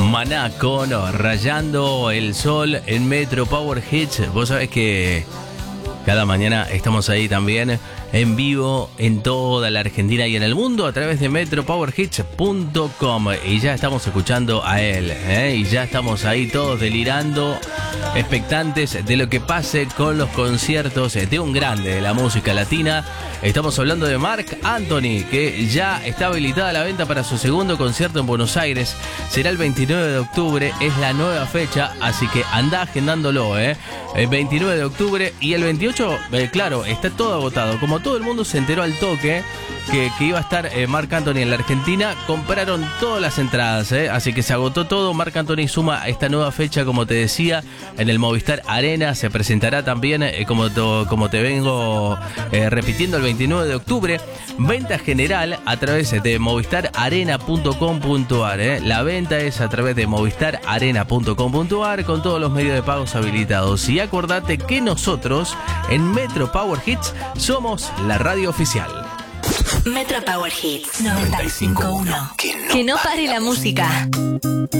Maná con Rayando el Sol en Metro Power Hits. Vos sabés que cada mañana estamos ahí también en vivo en toda la Argentina y en el mundo a través de metropowerhits.com. Y ya estamos escuchando a él, y ya estamos ahí todos delirando, expectantes de lo que pase con los conciertos de un grande de la música latina. Estamos hablando de Marc Anthony, que ya está habilitada la venta para su segundo concierto en Buenos Aires. Será el 29 de octubre, es la nueva fecha, así que andá agendándolo, El 29 de octubre y el 28, claro, está todo agotado. Como todo el mundo se enteró al toque que iba a estar Marc Anthony en la Argentina, compraron todas las entradas, así que se agotó todo. Marc Anthony suma esta nueva fecha, como te decía, en el Movistar Arena. Se presentará también, como te vengo repitiendo, el 29 de octubre. Venta general a través de movistararena.com.ar. La venta es a través de movistararena.com.ar con todos los medios de pagos habilitados. Y acordate que nosotros en Metro Power Hits somos la radio oficial. Metro Power Hits 95.1. Que no pare la música.